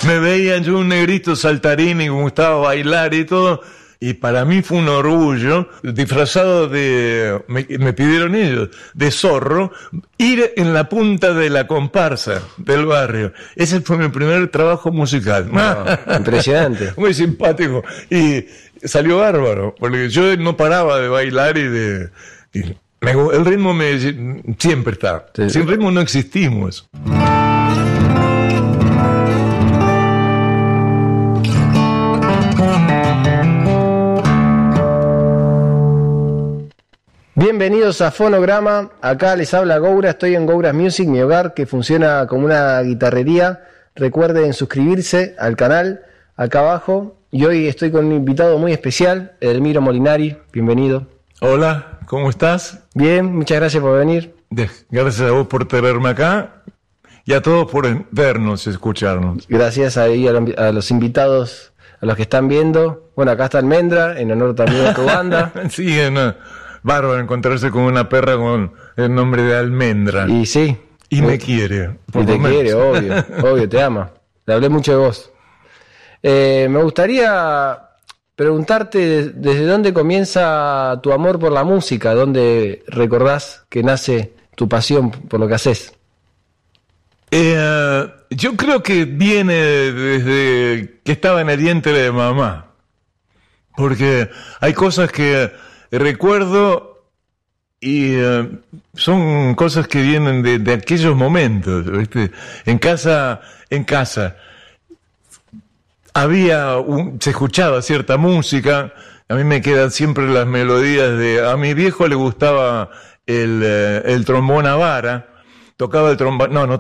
Me veían yo un negrito saltarín y me gustaba bailar y todo. Y para mí fue un orgullo, disfrazado me pidieron ellos, de zorro, ir en la punta de la comparsa del barrio. Ese fue mi primer trabajo musical. Impresionante. Muy simpático. Y salió bárbaro, porque yo no paraba de bailar el ritmo siempre está. Sí. Sin ritmo no existimos. Bienvenidos a Fonograma, acá les habla Goura, estoy en Gouras Music, mi hogar que funciona como una guitarrería. Recuerden suscribirse al canal acá abajo y hoy estoy con un invitado muy especial, Edelmiro Molinari, bienvenido. Hola, ¿cómo estás? Bien, muchas gracias por venir. Gracias a vos por tenerme acá y a todos por vernos y escucharnos. Gracias ahí a los invitados, a los que están viendo. Bueno, acá está Almendra, en honor también a tu banda. Sí, bárbaro encontrarse con una perra con el nombre de Almendra. Y sí. Y me quiere. Y te quiere, obvio, te ama. Le hablé mucho de vos. Me gustaría preguntarte desde dónde comienza tu amor por la música, dónde recordás que nace tu pasión por lo que haces. Yo creo que viene desde que estaba en el vientre de mamá. Porque hay cosas que recuerdo y son cosas que vienen de aquellos momentos, ¿viste? En casa se escuchaba cierta música. A mí me quedan siempre las melodías a mi viejo le gustaba el trombón a vara, tocaba el trombón, no